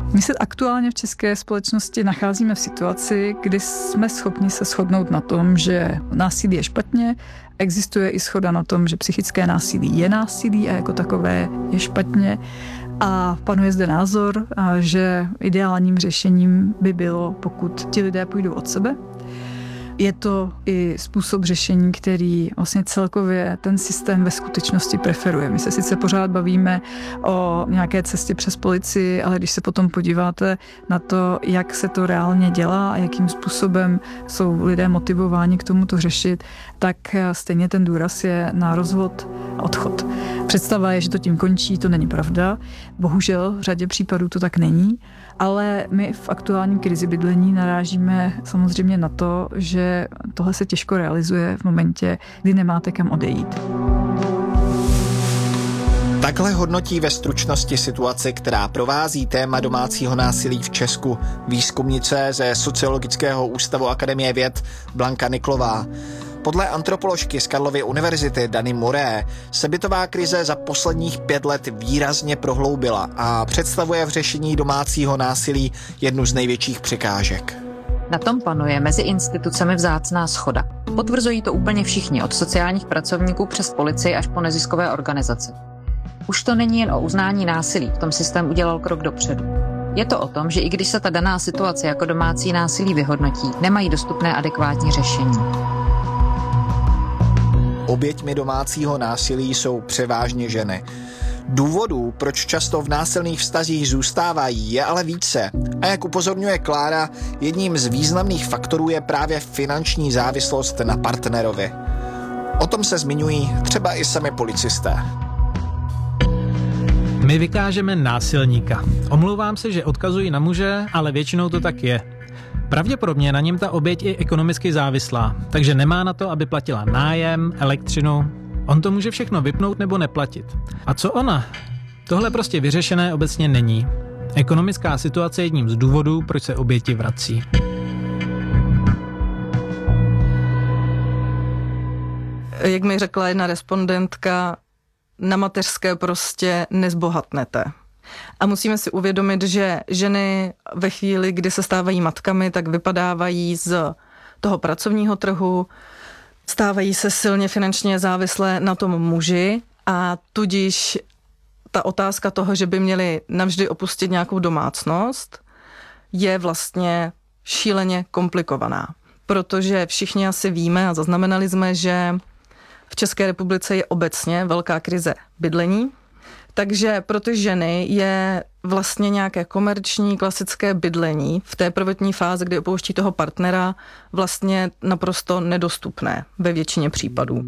My se aktuálně v české společnosti nacházíme v situaci, kdy jsme schopni se shodnout na tom, že násilí je špatně, existuje i shoda na tom, že psychické násilí je násilí a jako takové je špatně. A panuje zde názor, že ideálním řešením by bylo, pokud ti lidé půjdou od sebe. Je to i způsob řešení, který vlastně celkově ten systém ve skutečnosti preferuje. My se sice pořád bavíme o nějaké cestě přes policii, ale když se potom podíváte na to, jak se to reálně dělá a jakým způsobem jsou lidé motivováni k tomu to řešit, tak stejně ten důraz je na rozvod a odchod. Představa je, že to tím končí, to není pravda. Bohužel v řadě případů to tak není, ale my v aktuální krizi bydlení narážíme samozřejmě na to, že tohle se těžko realizuje v momentě, kdy nemáte kam odejít. Takhle hodnotí ve stručnosti situaci, která provází téma domácího násilí v Česku, výzkumnice ze Sociologického ústavu Akademie věd Blanka Niklová. Podle antropoložky z Karlovy univerzity Dany Muré se bytová krize za posledních 5 let výrazně prohloubila a představuje v řešení domácího násilí jednu z největších překážek. Na tom panuje mezi institucemi vzácná shoda. Potvrzují to úplně všichni, od sociálních pracovníků přes policii až po neziskové organizace. Už to není jen o uznání násilí, v tom systém udělal krok dopředu. Je to o tom, že i když se ta daná situace jako domácí násilí vyhodnotí, nemají dostupné adekvátní řešení. Oběťmi domácího násilí jsou převážně ženy. Důvodů, proč často v násilných vztazích zůstávají, je ale více. A jak upozorňuje Klára, jedním z významných faktorů je právě finanční závislost na partnerovi. O tom se zmiňují třeba i sami policisté. My vykážeme násilníka. Omlouvám se, že odkazuji na muže, ale většinou to tak je. Pravděpodobně na něm ta oběť je ekonomicky závislá, takže nemá na to, aby platila nájem, elektřinu. On to může všechno vypnout nebo neplatit. A co ona? Tohle prostě vyřešené obecně není. Ekonomická situace je jedním z důvodů, proč se oběti vrací. Jak mi řekla jedna respondentka, na mateřské prostě nezbohatnete. A musíme si uvědomit, že ženy ve chvíli, kdy se stávají matkami, tak vypadávají z toho pracovního trhu, stávají se silně finančně závislé na tom muži a tudíž ta otázka toho, že by měli navždy opustit nějakou domácnost, je vlastně šíleně komplikovaná. Protože všichni asi víme a zaznamenali jsme, že v České republice je obecně velká krize bydlení, takže pro ty ženy je vlastně nějaké komerční, klasické bydlení v té prvotní fázi, kdy opouští toho partnera, vlastně naprosto nedostupné ve většině případů.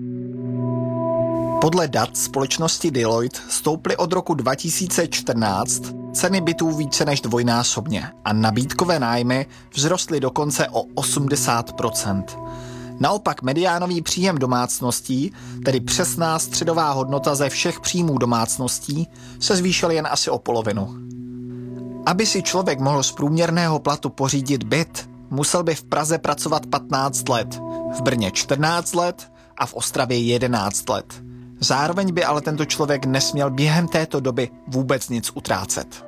Podle dat společnosti Deloitte stouply od roku 2014 ceny bytů více než dvojnásobně a nabídkové nájmy vzrostly dokonce o 80%. Naopak mediánový příjem domácností, tedy přesná středová hodnota ze všech příjmů domácností, se zvýšil jen asi o polovinu. Aby si člověk mohl z průměrného platu pořídit byt, musel by v Praze pracovat 15 let, v Brně 14 let a v Ostravě 11 let. Zároveň by ale tento člověk nesměl během této doby vůbec nic utrácet.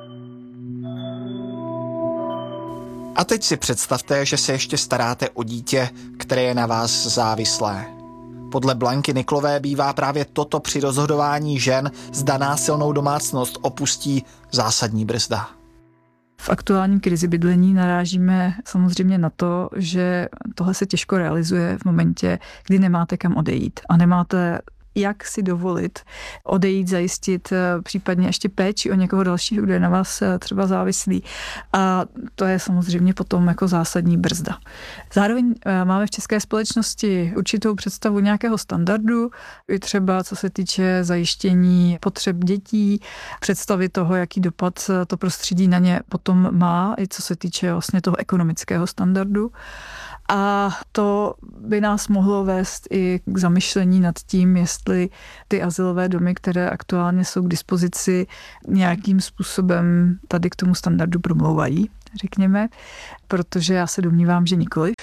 A teď si představte, že se ještě staráte o dítě, které je na vás závislé. Podle Blanky Niklové bývá právě toto při rozhodování žen, zda násilnou domácnost opustí, zásadní brzda. V aktuální krizi bydlení narážíme samozřejmě na to, že tohle se těžko realizuje v momentě, kdy nemáte kam odejít a nemáte jak si dovolit odejít, zajistit případně ještě péči o někoho dalšího, kdo je na vás třeba závislý. A to je samozřejmě potom jako zásadní brzda. Zároveň máme v české společnosti určitou představu nějakého standardu, i třeba co se týče zajištění potřeb dětí, představy toho, jaký dopad to prostředí na ně potom má, i co se týče vlastně toho ekonomického standardu. A to by nás mohlo vést i k zamyšlení nad tím, jestli ty azylové domy, které aktuálně jsou k dispozici, nějakým způsobem tady k tomu standardu promlouvají, řekněme, protože já se domnívám, že nikoliv.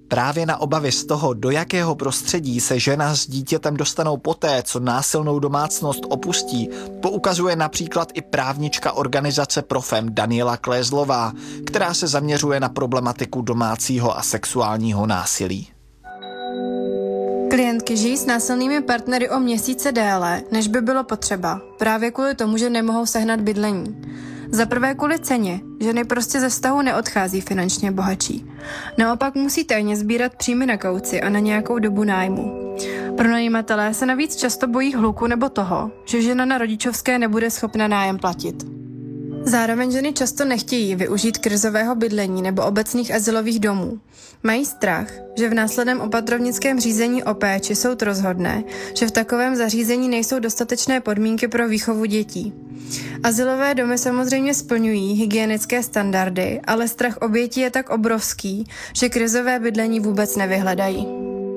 Právě na obavy z toho, do jakého prostředí se žena s dítětem dostanou poté, co násilnou domácnost opustí, poukazuje například i právnička organizace Profem Daniela Klézlová, která se zaměřuje na problematiku domácího a sexuálního násilí. Klientky žijí s násilnými partnery o měsíce déle, než by bylo potřeba, právě kvůli tomu, že nemohou sehnat bydlení. Za prvé kvůli ceně, ženy prostě ze vztahu neodchází finančně bohatší. Naopak musí tajně sbírat příjmy na kauci a na nějakou dobu nájmu. Pronajímatelé se navíc často bojí hluku nebo toho, že žena na rodičovské nebude schopna nájem platit. Zároveň ženy často nechtějí využít krizového bydlení nebo obecných azylových domů. Mají strach, že v následném opatrovnickém řízení o péči soud rozhodne, že v takovém zařízení nejsou dostatečné podmínky pro výchovu dětí. Azylové domy samozřejmě splňují hygienické standardy, ale strach obětí je tak obrovský, že krizové bydlení vůbec nevyhledají.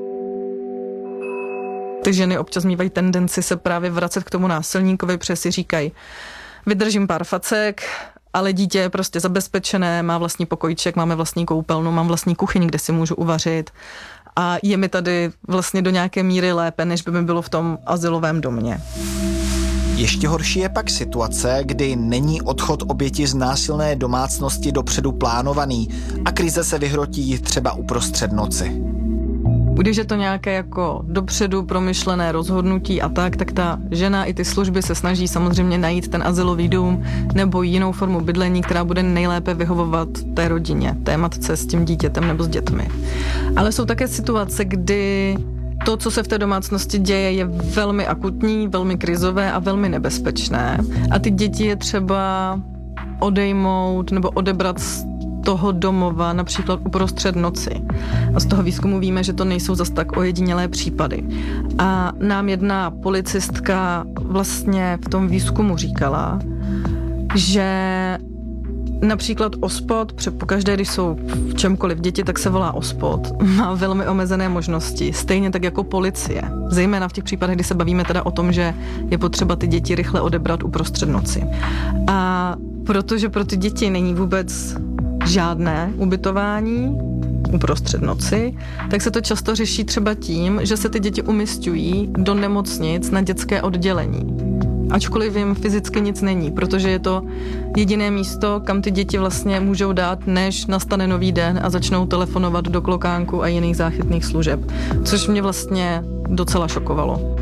Ty ženy občas mívají tendenci se právě vracet k tomu násilníkovi, protože si říkají, vydržím pár facek, ale dítě je prostě zabezpečené, má vlastní pokojíček, máme vlastní koupelnu, mám vlastní kuchyni, kde si můžu uvařit a je mi tady vlastně do nějaké míry lépe, než by mi bylo v tom azylovém domě. Ještě horší je pak situace, kdy není odchod oběti z násilné domácnosti dopředu plánovaný a krize se vyhrotí třeba uprostřed noci. Když je to nějaké jako dopředu promyšlené rozhodnutí a tak ta žena i ty služby se snaží samozřejmě najít ten azylový dům nebo jinou formu bydlení, která bude nejlépe vyhovovat té rodině, té matce s tím dítětem nebo s dětmi. Ale jsou také situace, kdy to, co se v té domácnosti děje, je velmi akutní, velmi krizové a velmi nebezpečné. A ty děti je třeba odejmout nebo odebrat z toho domova například uprostřed noci. A z toho výzkumu víme, že to nejsou zas tak ojedinělé případy. A nám jedna policistka vlastně v tom výzkumu říkala, že například OSPOD, pokaždé, když jsou v čemkoliv děti, tak se volá OSPOD, má velmi omezené možnosti, stejně tak jako policie. Zejména v těch případech, kdy se bavíme teda o tom, že je potřeba ty děti rychle odebrat uprostřed noci. A protože pro ty děti není vůbec žádné ubytování uprostřed noci, tak se to často řeší třeba tím, že se ty děti umisťují do nemocnic na dětské oddělení. Ačkoliv jim fyzicky nic není, protože je to jediné místo, kam ty děti vlastně můžou dát, než nastane nový den a začnou telefonovat do klokánku a jiných záchytných služeb, což mě vlastně docela šokovalo.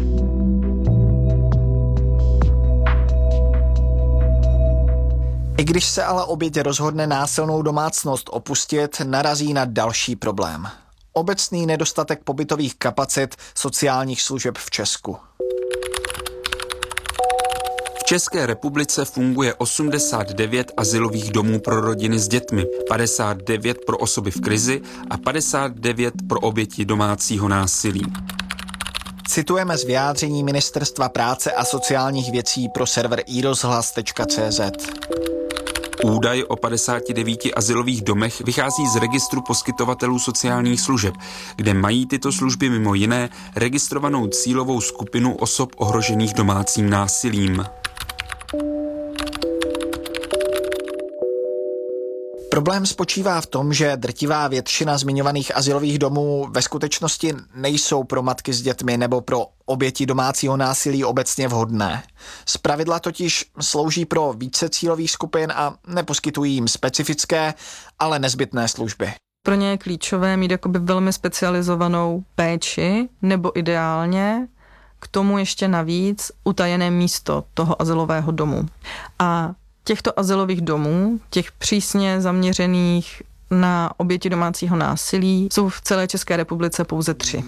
I když se ale oběť rozhodne násilnou domácnost opustit, narazí na další problém. Obecný nedostatek pobytových kapacit sociálních služeb v Česku. V České republice funguje 89 azylových domů pro rodiny s dětmi, 59 pro osoby v krizi a 59 pro oběti domácího násilí. Citujeme z vyjádření Ministerstva práce a sociálních věcí pro server iRozhlas.cz. Údaj o 59 azylových domech vychází z registru poskytovatelů sociálních služeb, kde mají tyto služby mimo jiné registrovanou cílovou skupinu osob ohrožených domácím násilím. Problém spočívá v tom, že drtivá většina zmiňovaných azylových domů ve skutečnosti nejsou pro matky s dětmi nebo pro oběti domácího násilí obecně vhodné. Zpravidla totiž slouží pro více cílových skupin a neposkytují jim specifické, ale nezbytné služby. Pro ně je klíčové mít jakoby velmi specializovanou péči nebo ideálně k tomu ještě navíc utajené místo toho azylového domu. A těchto azylových domů, těch přísně zaměřených na oběti domácího násilí, jsou v celé České republice pouze 3.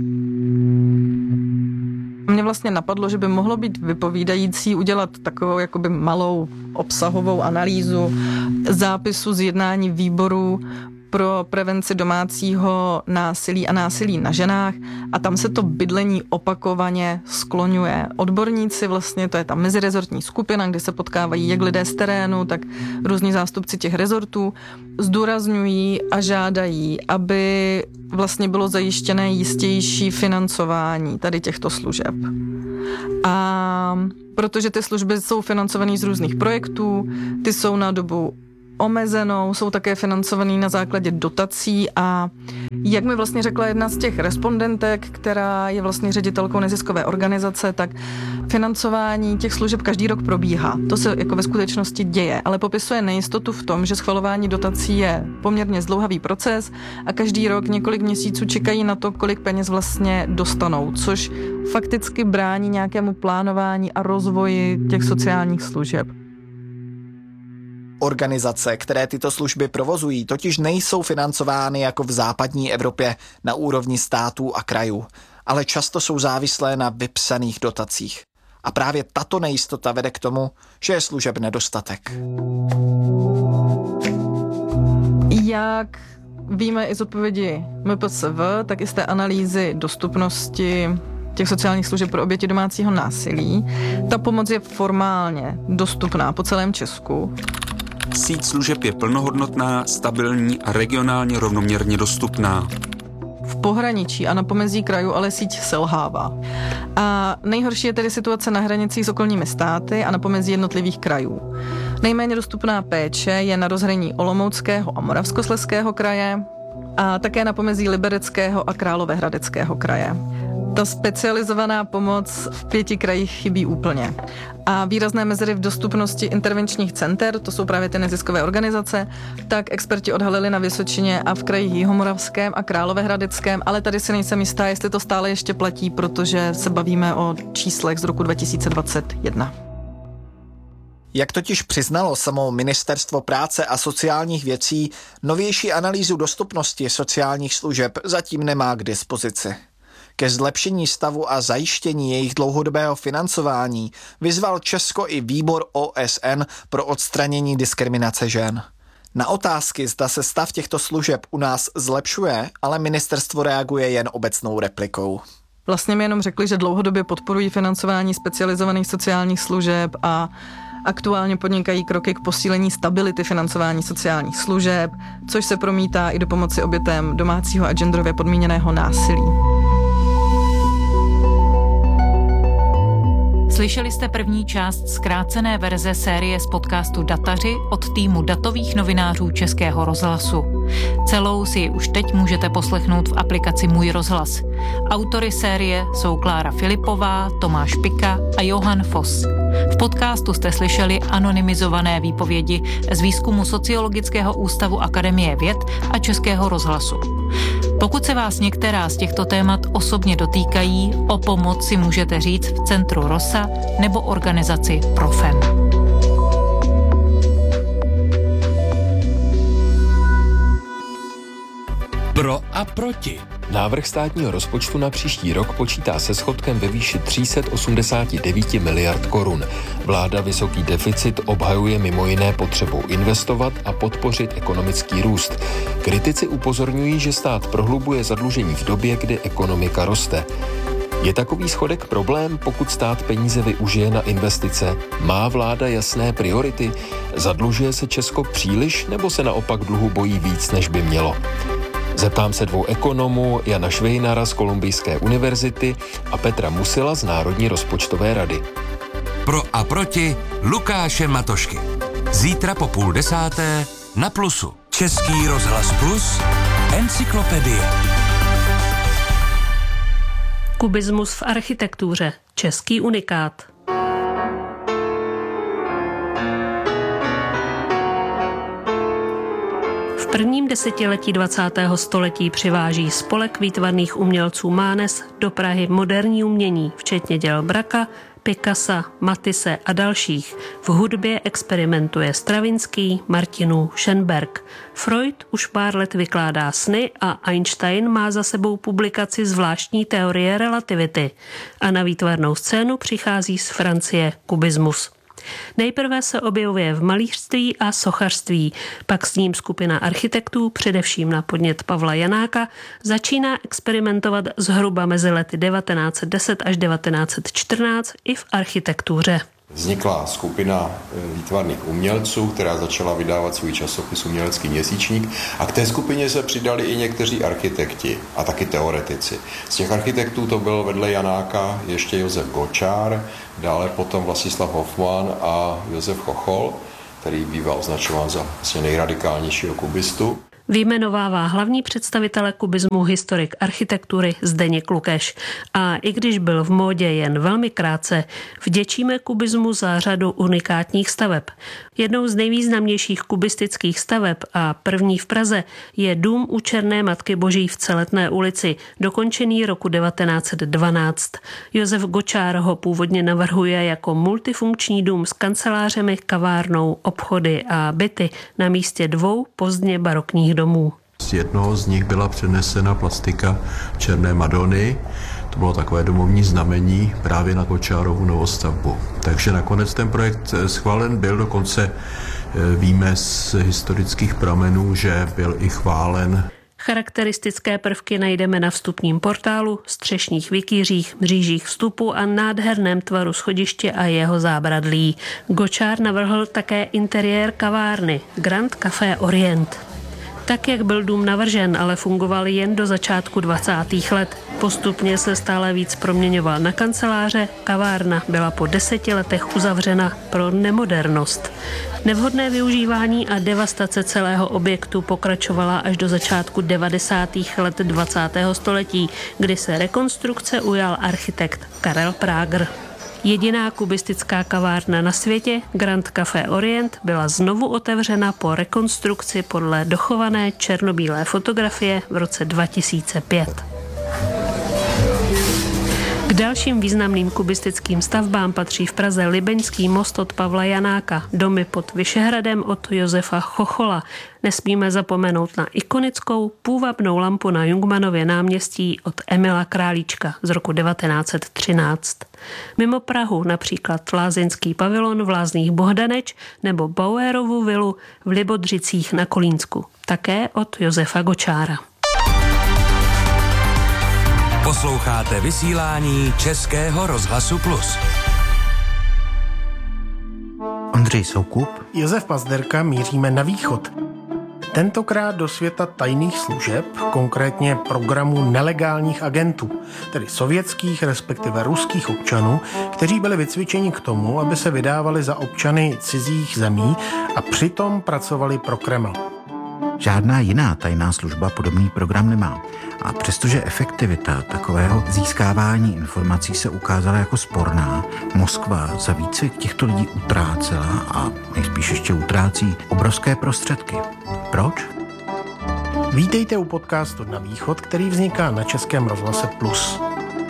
Mně vlastně napadlo, že by mohlo být vypovídající udělat takovou jakoby malou obsahovou analýzu zápisu z jednání výboru pro prevenci domácího násilí a násilí na ženách a tam se to bydlení opakovaně skloňuje. Odborníci vlastně, to je ta mezirezortní skupina, kde se potkávají jak lidé z terénu, tak různí zástupci těch rezortů, zdůrazňují a žádají, aby vlastně bylo zajištěné jistější financování tady těchto služeb. A protože ty služby jsou financované z různých projektů, ty jsou na dobu omezenou, jsou také financovaný na základě dotací a jak mi vlastně řekla jedna z těch respondentek, která je vlastně ředitelkou neziskové organizace, tak financování těch služeb každý rok probíhá. To se jako ve skutečnosti děje, ale popisuje nejistotu v tom, že schvalování dotací je poměrně zdlouhavý proces a každý rok několik měsíců čekají na to, kolik peněz vlastně dostanou, což fakticky brání nějakému plánování a rozvoji těch sociálních služeb. Organizace, které tyto služby provozují, totiž nejsou financovány jako v západní Evropě na úrovni států a krajů, ale často jsou závislé na vypsaných dotacích. A právě tato nejistota vede k tomu, že je služeb nedostatek. Jak víme i z odpovědi MPSV, tak i z té analýzy dostupnosti těch sociálních služeb pro oběti domácího násilí, ta pomoc je formálně dostupná po celém Česku. Síť služeb je plnohodnotná, stabilní a regionálně rovnoměrně dostupná. V pohraničí a na pomezí krajů ale síť selhává. A nejhorší je tedy situace na hranicích s okolními státy a na pomezí jednotlivých krajů. Nejméně dostupná péče je na rozhraní Olomouckého a Moravskoslezského kraje a také na pomezí Libereckého a Královéhradeckého kraje. Ta specializovaná pomoc v 5 krajích chybí úplně. A výrazné mezery v dostupnosti intervenčních center, to jsou právě ty neziskové organizace, tak experti odhalili na Vysočině a v krajích Jihomoravském a Královéhradeckém, ale tady si nejsem jistá, jestli to stále ještě platí, protože se bavíme o číslech z roku 2021. Jak totiž přiznalo samo Ministerstvo práce a sociálních věcí, novější analýzu dostupnosti sociálních služeb zatím nemá k dispozici. Ke zlepšení stavu a zajištění jejich dlouhodobého financování vyzval Česko i výbor OSN pro odstranění diskriminace žen. Na otázky, zda se stav těchto služeb u nás zlepšuje, ale ministerstvo reaguje jen obecnou replikou. Vlastně mi jenom řekli, že dlouhodobě podporují financování specializovaných sociálních služeb a aktuálně podnikají kroky k posílení stability financování sociálních služeb, což se promítá i do pomoci obětem domácího a genderově podmíněného násilí. Slyšeli jste první část zkrácené verze série z podcastu Dataři od týmu datových novinářů Českého rozhlasu. Celou si ji už teď můžete poslechnout v aplikaci Můj rozhlas. Autory série jsou Klára Filipová, Tomáš Pika a Johan Foss. V podcastu jste slyšeli anonymizované výpovědi z výzkumu Sociologického ústavu Akademie věd a Českého rozhlasu. Pokud se vás některá z těchto témat osobně dotýkají, o pomoc si můžete říct v Centru Rosa nebo organizaci Profem. Pro a proti. Návrh státního rozpočtu na příští rok počítá se schodkem ve výši 389 miliard korun. Vláda vysoký deficit obhajuje mimo jiné potřebou investovat a podpořit ekonomický růst. Kritici upozorňují, že stát prohlubuje zadlužení v době, kdy ekonomika roste. Je takový schodek problém, pokud stát peníze využije na investice? Má vláda jasné priority? Zadlužuje se Česko příliš, nebo se naopak dluhu bojí víc, než by mělo? Zeptám se 2 ekonomů, Jana Švejnara z Kolumbijské univerzity a Petra Musila z Národní rozpočtové rady. Pro a proti Lukáše Matošky. Zítra po 9:30 na Plusu. Český rozhlas Plus, encyklopedie. Kubismus v architektuře. Český unikát. V prvním desetiletí 20. století přiváží spolek výtvarných umělců Mánes do Prahy moderní umění, včetně děl Braka, Picassa, Matisse a dalších. V hudbě experimentuje Stravinský, Martinů, Schönberg. Freud už pár let vykládá sny a Einstein má za sebou publikaci zvláštní teorie relativity. A na výtvarnou scénu přichází z Francie kubismus. Nejprve se objevuje v malířství a sochařství, pak s ním skupina architektů, především na podnět Pavla Janáka, začíná experimentovat zhruba mezi lety 1910 až 1914 i v architektuře. Vznikla skupina výtvarných umělců, která začala vydávat svůj časopis Umělecký měsíčník, a k té skupině se přidali i někteří architekti a taky teoretici. Z těch architektů to byl vedle Janáka ještě Josef Gočár, dále potom Vlastislav Hofmann a Josef Chochol. který bývá označován za vlastně nejradikálnějšího kubistu. Vyjmenovává hlavní představitele kubismu historik architektury Zdeněk Lukeš. A i když byl v módě jen velmi krátce, vděčíme kubismu za řadu unikátních staveb. Jednou z nejvýznamnějších kubistických staveb a první v Praze je dům u Černé Matky Boží v Celetné ulici, dokončený roku 1912. Josef Gočár ho původně navrhuje jako multifunkční dům s kancelářemi, kavárnou, obchody a byty na místě 2 pozdně barokních domů. Z jednoho z nich byla přenesena plastika Černé Madony. To bylo takové domovní znamení právě na Gočárovu novostavbu. Takže nakonec ten projekt schválen byl, dokonce víme z historických pramenů, že byl i chválen. Charakteristické prvky najdeme na vstupním portálu, střešních vikýřích, mřížích vstupu a nádherném tvaru schodiště a jeho zábradlí. Gočár navrhl také interiér kavárny Grand Café Orient. Tak, jak byl dům navržen, ale fungoval jen do začátku 20. let. Postupně se stále víc proměňoval na kanceláře, kavárna byla po 10 letech uzavřena pro nemodernost. Nevhodné využívání a devastace celého objektu pokračovala až do začátku 90. let 20. století, kdy se rekonstrukce ujal architekt Karel Prager. Jediná kubistická kavárna na světě, Grand Café Orient, byla znovu otevřena po rekonstrukci podle dochované černobílé fotografie v roce 2005. K dalším významným kubistickým stavbám patří v Praze Libeňský most od Pavla Janáka, domy pod Vyšehradem od Josefa Chochola. Nesmíme zapomenout na ikonickou půvabnou lampu na Jungmannově náměstí od Emila Králíčka z roku 1913. Mimo Prahu například Lázeňský pavilon v Lázních Bohdaneč nebo Bauerovu vilu v Libodřicích na Kolínsku, také od Josefa Gočára. Posloucháte vysílání Českého rozhlasu Plus. Ondřej Soukup. Josef Pazderka, míříme na východ. Tentokrát do světa tajných služeb, konkrétně programu nelegálních agentů, tedy sovětských, respektive ruských občanů, kteří byli vycvičeni k tomu, aby se vydávali za občany cizích zemí a přitom pracovali pro Kreml. Žádná jiná tajná služba podobný program nemá. A přestože efektivita takového získávání informací se ukázala jako sporná, Moskva za výcvik těchto lidí utrácela a nejspíš ještě utrácí obrovské prostředky. Proč? Vítejte u podcastu Na východ, který vzniká na Českém rozhlase Plus.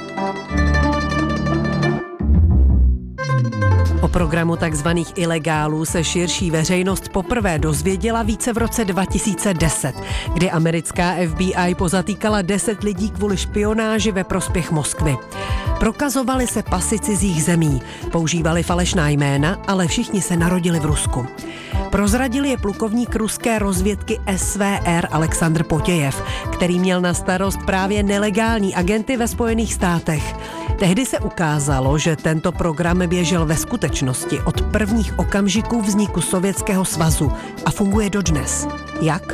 O programu takzvaných ilegálů se širší veřejnost poprvé dozvěděla více v roce 2010, kdy americká FBI pozatýkala 10 lidí kvůli špionáži ve prospěch Moskvy. Prokazovali se pasy cizích zemí, používali falešná jména, ale všichni se narodili v Rusku. Prozradil je plukovník ruské rozvědky SVR Alexandr Potějev, který měl na starost právě nelegální agenty ve Spojených státech. Tehdy se ukázalo, že tento program běžel ve skutečnosti od prvních okamžiků vzniku Sovětského svazu a funguje dodnes. Jak?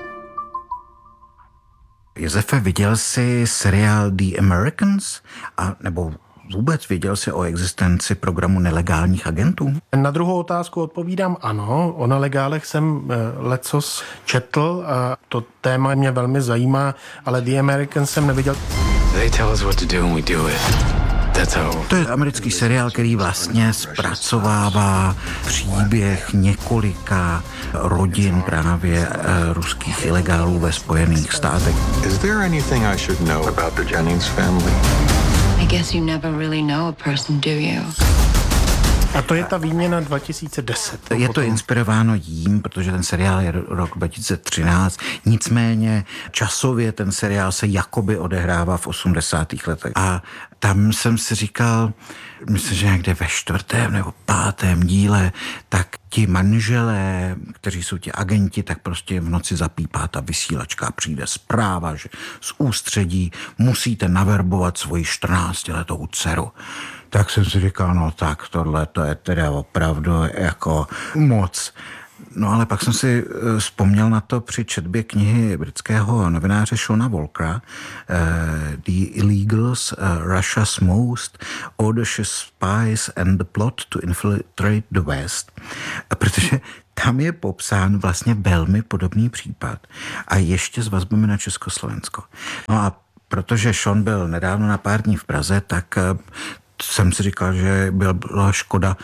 Josefe, viděl jsi seriál The Americans? A nebo vůbec věděl jsi o existenci programu nelegálních agentů? Na druhou otázku odpovídám ano. O nelegálech jsem lecos četl a to téma mě velmi zajímá, ale The Americans jsem neviděl. They tell us what to do and we do it. To je americký seriál, který vlastně zpracovává příběh několika rodin právě ruských ilegálů ve Spojených státech. Is there anything I should know about the Jennings family? I guess you never really know a person, do you? A to je ta výměna 2010. Je to inspirováno jím, protože ten seriál je rok 2013, nicméně časově ten seriál se jakoby odehrává v 80. letech. A tam jsem si říkal, myslím, že někde ve 4. nebo 5. díle, tak ti manželé, kteří jsou ti agenti, tak prostě v noci zapípá ta vysílačka, přijde zpráva, že z ústředí musíte naverbovat svoji 14letou dceru. Tak jsem si říkal, no tak tohle to je teda opravdu jako moc. No ale pak jsem si vzpomněl na to při četbě knihy britského novináře Shona Walkera The Illegals, Russia's Most Audacious Spies and the Plot to Infiltrate the West. Protože tam je popsán vlastně velmi podobný případ a ještě s vazbami na Československo. No a protože Sean byl nedávno na pár dní v Praze, tak jsem si říkal, že byla škoda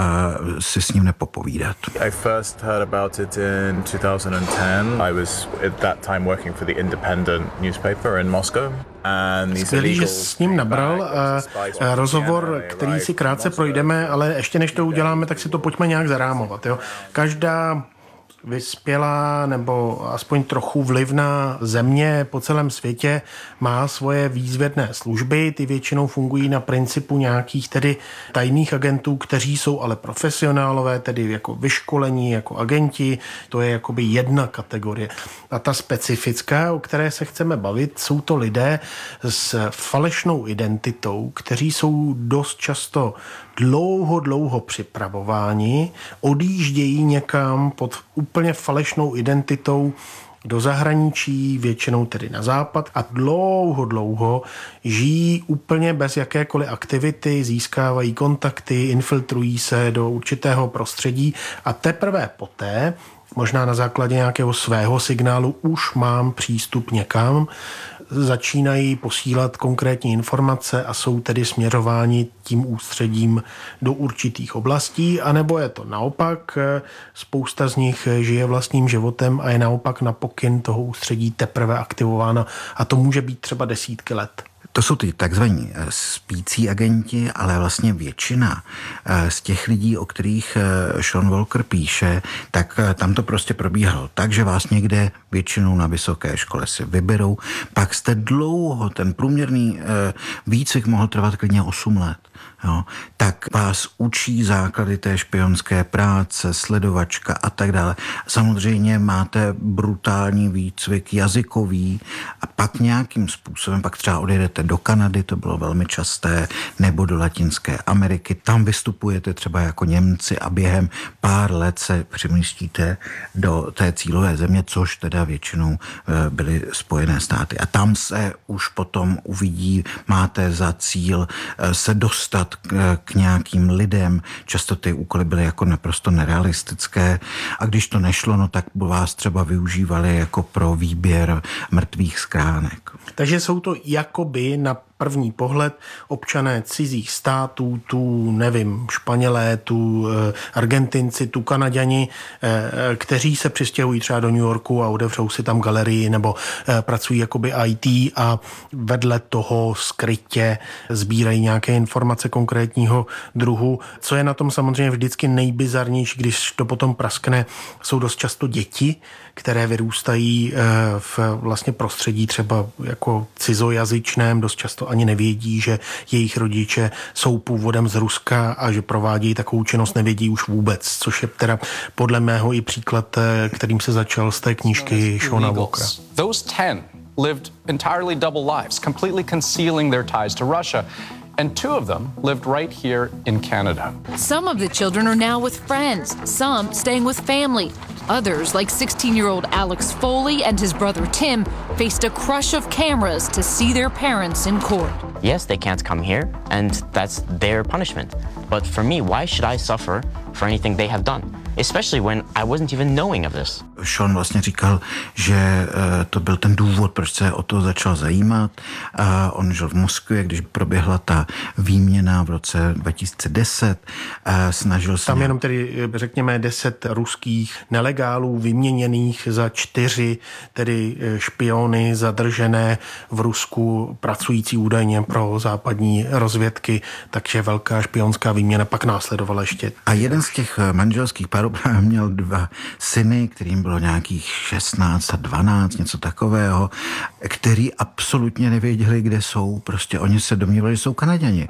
si s ním nepopovídat. I first heard about it in 2010. I was at that time working for the Independent newspaper in Moscow. Skvělý, že s ním nabral rozhovor, který si krátce projdeme, ale ještě než to uděláme, tak si to pojďme nějak zarámovat. Jo? Každá vyspělá nebo aspoň trochu vlivná země po celém světě má svoje výzvědné služby. Ty většinou fungují na principu nějakých tedy tajných agentů, kteří jsou ale profesionálové, tedy jako vyškolení, jako agenti. To je jakoby jedna kategorie. A ta specifická, o které se chceme bavit, jsou to lidé s falešnou identitou, kteří jsou dost často dlouho připravováni, odjíždějí někam pod úplně falešnou identitou do zahraničí, většinou tedy na západ a dlouho žijí úplně bez jakékoliv aktivity, získávají kontakty, infiltrují se do určitého prostředí a teprve poté, možná na základě nějakého svého signálu, už mám přístup někam, začínají posílat konkrétní informace a jsou tedy směřováni tím ústředím do určitých oblastí, anebo je to naopak, spousta z nich žije vlastním životem a je naopak na pokyn toho ústředí teprve aktivována a to může být třeba desítky let. To jsou ty takzvaní spící agenti, ale vlastně většina z těch lidí, o kterých Sean Walker píše, tak tam to prostě probíhalo tak, že vás někde většinou na vysoké škole si vyberou, pak jste dlouho, ten průměrný výcvik mohl trvat klidně 8 let. Jo, tak vás učí základy té špionské práce, sledovačka a tak dále. Samozřejmě máte brutální výcvik jazykový a pak nějakým způsobem, pak třeba odjedete do Kanady, to bylo velmi časté, nebo do Latinské Ameriky, tam vystupujete třeba jako Němci a během pár let se přemístíte do té cílové země, což teda většinou byly Spojené státy. A tam se už potom uvidí, máte za cíl se dostat k nějakým lidem. Často ty úkoly byly jako naprosto nerealistické a když to nešlo, no tak vás třeba využívali jako pro výběr mrtvých schránek. Takže jsou to jakoby na první pohled občané cizích států, tu nevím, Španělé, tu Argentinci, tu Kanaďani, kteří se přistěhují třeba do New Yorku a otevřou si tam galerii nebo pracují jakoby IT a vedle toho skrytě sbírají nějaké informace konkrétního druhu. Co je na tom samozřejmě vždycky nejbizarnější, když to potom praskne, jsou dost často děti, které vyrůstají v vlastně prostředí třeba jako cizojazyčném, dost často ani nevědí, že jejich rodiče jsou původem z Ruska a že provádějí takovou činnost, nevědí už vůbec, což je teda podle mého i příklad, kterým se začal z té knížky Seana Walkera. Those 10 lived entirely double lives, completely concealing their ties to Russia. And 2 of them lived right here in Canada. Some of the children are now with friends, some staying with family. Others, like 16-year-old Alex Foley and his brother Tim, faced a crush of cameras to see their parents in court. Yes, they can't come here, and that's their punishment. But for me, why should I suffer for anything they have done? Especially when I wasn't even knowing of this. Sean vlastně říkal, že to byl ten důvod, proč se o to začal zajímat. On žil v Moskvě, když proběhla ta výměna v roce 2010. Snažil se... Tam jenom tedy, řekněme, 10 ruských nelegálů vyměněných za 4 tedy špiony zadržené v Rusku, pracující údajně pro západní rozvědky, takže velká špionská výměna pak následovala ještě. A jeden z těch manželských párů měl 2 syny, kterým bylo nějakých 16 a 12, něco takového, který absolutně nevěděli, kde jsou. Prostě oni se domnívali, že jsou Kanaďani.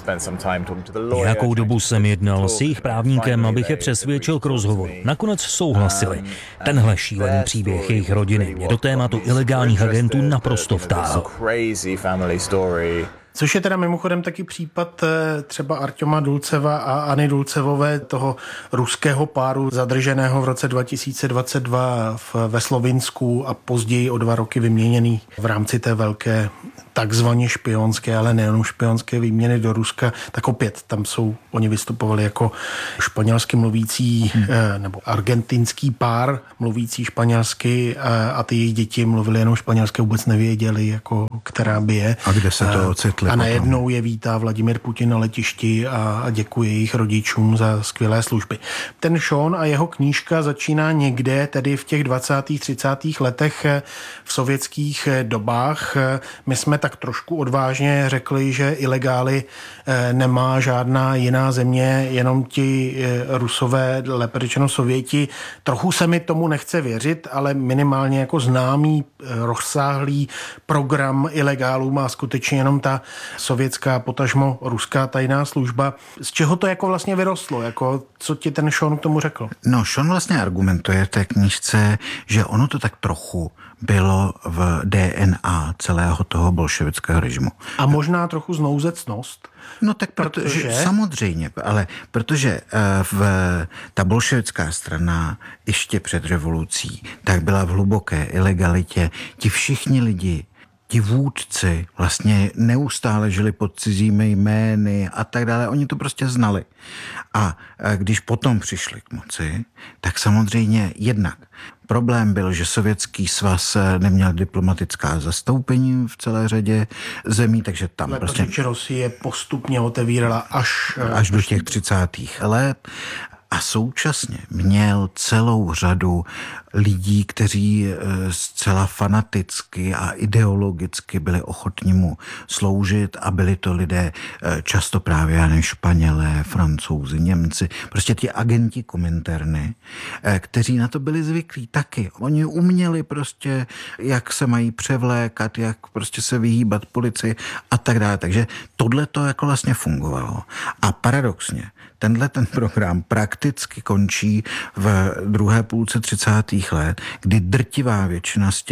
Nějakou dobu jsem jednal s jejich právníkem, abych je přesvědčil k rozhovoru. Nakonec souhlasili. Tenhle šílený příběh jejich rodiny mě do tématu ilegálních agentů naprosto vtáhl. Což je teda mimochodem taky případ třeba Artjoma Dulceva a Anny Dulcevové, toho ruského páru zadrženého v roce 2022 ve Slovinsku a později o 2 roky vyměněný v rámci té velké takzvaně špionské, ale nejenom špionské výměny do Ruska, tak opět tam oni vystupovali jako španělsky mluvící nebo argentinský pár mluvící španělsky a ty jejich děti mluvili jenom španělské, vůbec nevěděli, jako která by je. A kde se to ocitli? A najednou je vítá Vladimír Putin na letišti a děkuje jejich rodičům za skvělé služby. Ten Sean a jeho knížka začíná někde, tedy v těch 20. 30. letech v sovětských dobách. My jsme tak trošku odvážně řekli, že ilegály nemá žádná jiná země, jenom ti Rusové, lépe řečeno Sověti. Trochu se mi tomu nechce věřit, ale minimálně jako známý rozsáhlý program ilegálů má skutečně jenom ta sovětská, potažmo ruská tajná služba. Z čeho to jako vlastně vyrostlo? Jako, co ti ten Sean k tomu řekl? No, Sean vlastně argumentuje v té knížce, že ono to tak trochu bylo v DNA celého toho bolševického režimu. A možná trochu znouzecnost. No tak protože samozřejmě, ale protože ta bolševická strana ještě před revolucí tak byla v hluboké ilegalitě. Ti všichni lidi, ti vůdci vlastně neustále žili pod cizími jmény a tak dále. Oni to prostě znali. A když potom přišli k moci, tak samozřejmě jednak problém byl, že Sovětský svaz neměl diplomatická zastoupení v celé řadě zemí, takže tam ale prostě... protože Rusie postupně otevírala až do těch 30. let. A současně měl celou řadu lidí, kteří zcela fanaticky a ideologicky byli ochotní mu sloužit a byli to lidé často právě Španělé, Francouzi, Němci, prostě ti agenti Kominterny, kteří na to byli zvyklí taky. Oni uměli prostě, jak se mají převlékat, jak prostě se vyhýbat policii a tak dále. Takže tohle to jako vlastně fungovalo. A paradoxně, ten program prakticky končí v druhé půlce 30. let, kdy drtivá většina z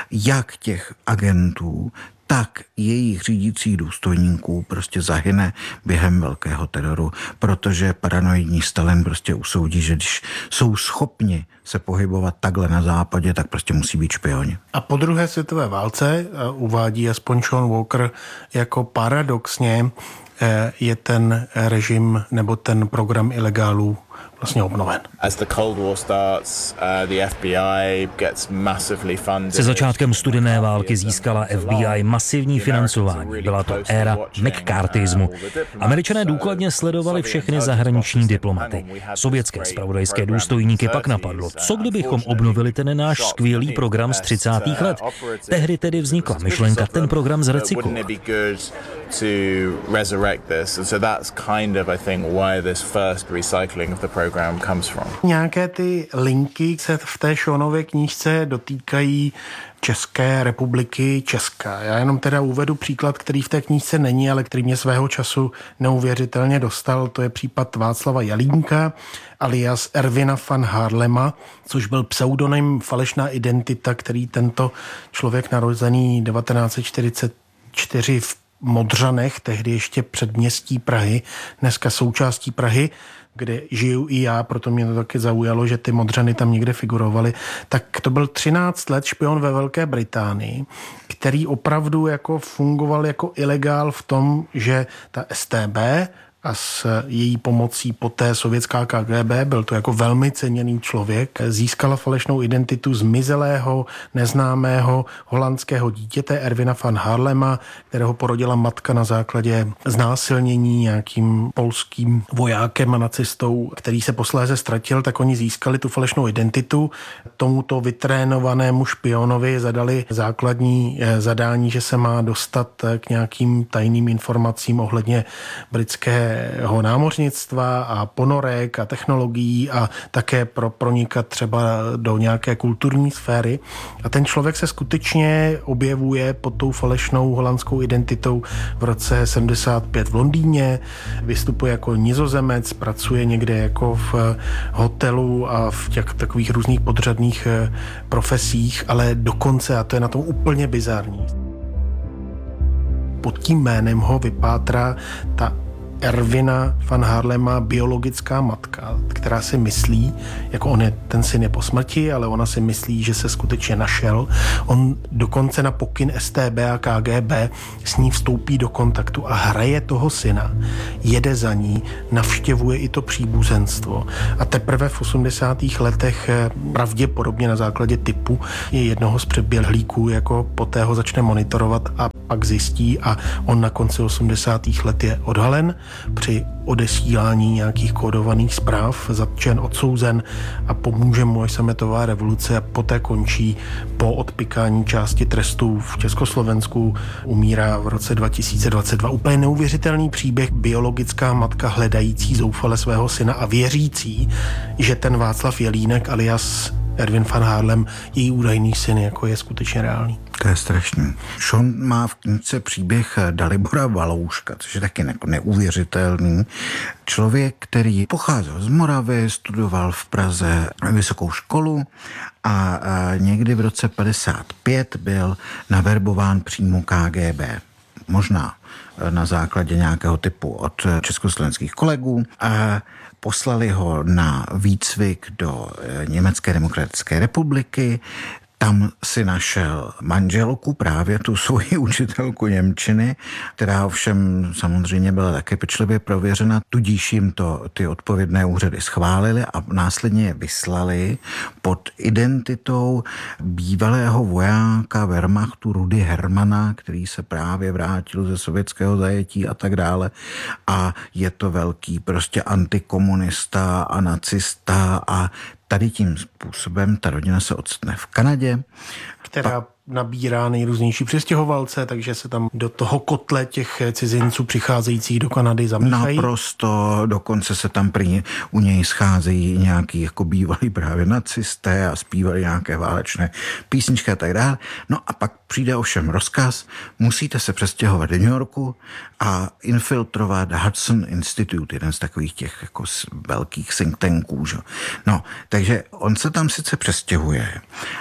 těch agentů, tak jejich řídících důstojníků prostě zahyne během velkého teroru, protože paranoidní Stalin prostě usoudí, že když jsou schopni se pohybovat takhle na západě, tak prostě musí být špioni. A po druhé světové válce uvádí aspoň Sean Walker jako paradoxně je ten režim nebo ten program ilegálů vlastně obnoven. Se začátkem studené války získala FBI masivní financování. Byla to éra McCarthyismu. Američané důkladně sledovali všechny zahraniční diplomaty. Sovětské zpravodajské důstojníky pak napadlo, co kdybychom obnovili ten náš skvělý program z 30. let. Tehdy tedy vznikla myšlenka ten program zrecyklovat. Nějaké ty linky se v té Seanově knížce dotýkají České republiky Česka. Já jenom teda uvedu příklad, který v té knížce není, ale který mě svého času neuvěřitelně dostal. To je případ Václava Jalínka alias Ervina van Harlema, což byl pseudonym, falešná identita, který tento člověk narozený 1944 v Modřanech, tehdy ještě předměstí Prahy, dneska součástí Prahy, kde žiju i já, proto mě to taky zaujalo, že ty Modřany tam někde figurovaly, tak to byl 13 let špion ve Velké Británii, který opravdu jako fungoval jako ilegál v tom, že ta StB a s její pomocí poté sovětská KGB, byl to jako velmi ceněný člověk, získala falešnou identitu zmizelého, neznámého holandského dítěte Ervina van Harlema, kterého porodila matka na základě znásilnění nějakým polským vojákem a nacistou, který se posléze ztratil, tak oni získali tu falešnou identitu. Tomuto vytrénovanému špionovi zadali základní zadání, že se má dostat k nějakým tajným informacím ohledně britské námořnictva a ponorek a technologií a také pronikat třeba do nějaké kulturní sféry. A ten člověk se skutečně objevuje pod tou falešnou holandskou identitou v roce 75 v Londýně, vystupuje jako Nizozemec, pracuje někde jako v hotelu a v těch takových různých podřadných profesích, ale dokonce, a to je na tom úplně bizarní, pod tím jménem ho vypátrá ta Ervina van Haarlema biologická matka, která si myslí, jako ten syn je po smrti, ale ona si myslí, že se skutečně našel. On dokonce na pokyn StB a KGB s ní vstoupí do kontaktu a hraje toho syna, jede za ní, navštěvuje i to příbuzenstvo. A teprve v 80. letech pravděpodobně na základě typu jednoho z přeběhlíků jako poté ho začne monitorovat a pak zjistí a on na konci 80. let je odhalen při odesílání nějakých kódovaných zpráv, zatčen, odsouzen a pomůže mu až sametová revoluce a poté končí po odpykání části trestů v Československu, umírá v roce 2022. Úplně neuvěřitelný příběh, biologická matka hledající zoufale svého syna a věřící, že ten Václav Jelínek alias Ervin van Haarlem, její údajný syn, jako je skutečně reálný. To je strašný. Sean má v knize příběh Dalibora Valouška, což je taky neuvěřitelný. Člověk, který pocházel z Moravy, studoval v Praze vysokou školu a někdy v roce 55 byl naverbován přímo KGB. Možná na základě nějakého typu od československých kolegů a poslali ho na výcvik do Německé demokratické republiky. Tam si našel manželku, právě tu svoji učitelku němčiny, která ovšem samozřejmě byla také pečlivě prověřena, tudíž jim to ty odpovědné úřady schválili a následně je vyslali pod identitou bývalého vojáka Wehrmachtu Rudy Hermana, který se právě vrátil ze sovětského zajetí a tak dále. A je to velký prostě antikomunista a nacista a tady tím způsobem ta rodina se ocitne v Kanadě. Která nabírá nejrůznější přistěhovalce, takže se tam do toho kotle těch cizinců přicházejících do Kanady zamíchají. Naprosto, dokonce se tam u něj scházejí nějaký jako bývalí právě nacisté a zpívali nějaké válečné písničky a tak dále. No a pak přijde ovšem rozkaz, musíte se přestěhovat do New Yorku a infiltrovat Hudson Institute, jeden z takových těch jako velkých think tanků. Že? No, takže on se tam sice přestěhuje,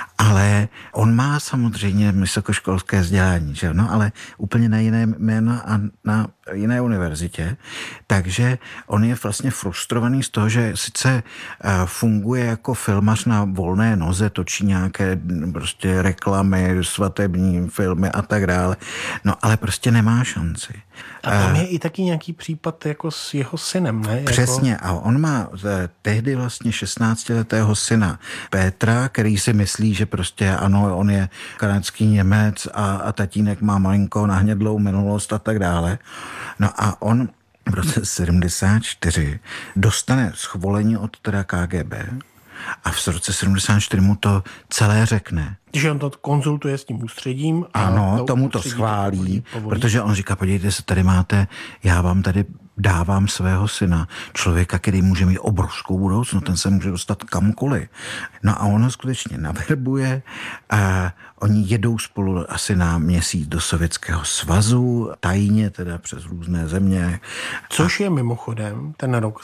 ale on má samozřejmě vysokoškolské vzdělání, že? No, ale úplně na jiné jméno a na jiné univerzitě, takže on je vlastně frustrovaný z toho, že sice funguje jako filmař na volné noze, točí nějaké prostě reklamy, svatební filmy a tak dále, no ale prostě nemá šanci. A tam je i taky nějaký případ jako s jeho synem, ne? Přesně, a on má tehdy vlastně 16letého syna Petra, který si myslí, že prostě ano, on je kanadský Němec a tatínek má malinko nahnědlou minulost a tak dále. No a on v roce 74 dostane schvolení od teda KGB a v roce 74 mu to celé řekne. Že on to konzultuje s tím ústředím. Ano, tomu to schválí, protože on říká, podívejte se, tady máte, já vám tady dávám svého syna, člověka, který může mít obrovskou budoucnost, ten se může dostat kamkoliv. No a on ho skutečně naverbuje a oni jedou spolu asi na měsíc do Sovětského svazu, tajně teda přes různé země. Což je mimochodem ten rok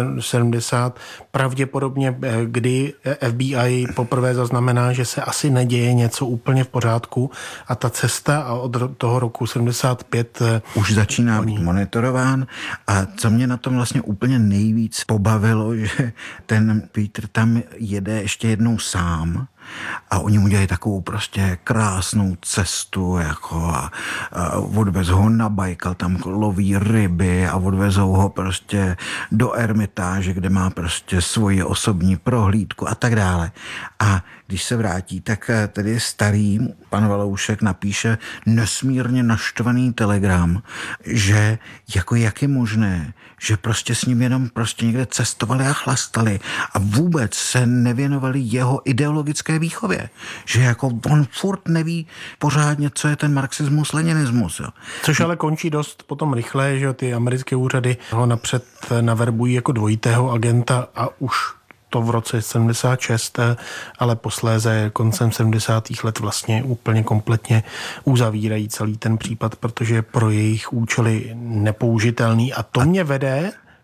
75 pravděpodobně, kdy FBI poprvé zaznamená, že se asi neděje něco úplně v pořádku a ta cesta a od toho roku 75 už začíná být monitorován. A co mě na tom vlastně úplně nejvíc pobavilo, že ten Peter tam jede ještě jednou sám a oni mu dělají takovou prostě krásnou cestu jako a odvezou ho na Bajkal, tam loví ryby a odvezou ho prostě do Ermitáže, kde má prostě svoji osobní prohlídku a tak dále. A když se vrátí, tak tedy starý pan Valoušek napíše nesmírně naštvaný telegram, že jako jak je možné, že prostě s ním jenom prostě někde cestovali a chlastali a vůbec se nevěnovali jeho ideologické výchově. Že jako on furt neví pořádně, co je ten marxismus, leninismus. Jo. Což ale končí dost potom rychle, že ty americké úřady ho napřed naverbují jako dvojitého agenta a už to v roce 76, ale posléze koncem 70. let vlastně úplně kompletně uzavírají celý ten případ, protože je pro jejich účely nepoužitelný. A to mě vede